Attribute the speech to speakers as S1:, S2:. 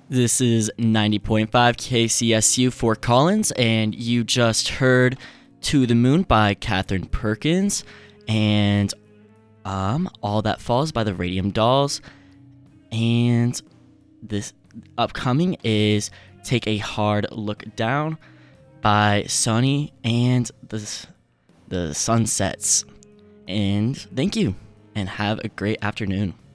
S1: This is 90.5 KCSU Fort Collins, and you just heard To the Moon by Catherine Perkins, and All That Falls by the Radium Dolls. And this upcoming is Take a Hard Look Down by Sunny and the Sunsets. And thank you, and have a great afternoon.